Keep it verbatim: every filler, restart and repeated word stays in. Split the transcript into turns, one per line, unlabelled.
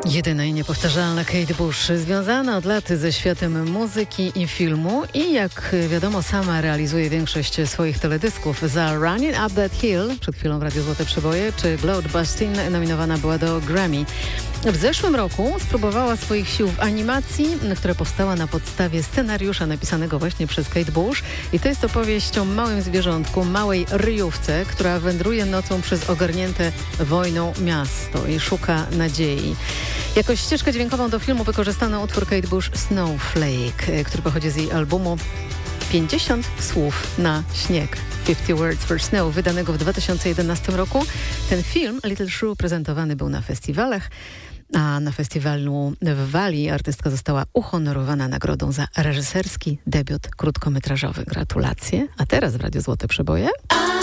Jedyna i niepowtarzalna Kate Bush, związana od lat ze światem muzyki i filmu i jak wiadomo sama realizuje większość swoich teledysków. Za Running Up That Hill, przed chwilą w Radiu Złote Przeboje, czy Cloud Bustin nominowana była do Grammy. W zeszłym roku spróbowała swoich sił w animacji, która powstała na podstawie scenariusza napisanego właśnie przez Kate Bush i to jest opowieść o małym zwierzątku, małej ryjówce, która wędruje nocą przez ogarnięte wojną miasto i szuka nadziei. Jako ścieżkę dźwiękową do filmu wykorzystano utwór Kate Bush Snowflake, który pochodzi z jej albumu pięćdziesiąt słów na śnieg. pięćdziesiąt Words for Snow, wydanego w dwa tysiące jedenastym roku. Ten film, Little Shrew, prezentowany był na festiwalach, a na festiwalu w Walii artystka została uhonorowana nagrodą za reżyserski debiut krótkometrażowy. Gratulacje. A teraz w Radiu Złote Przeboje...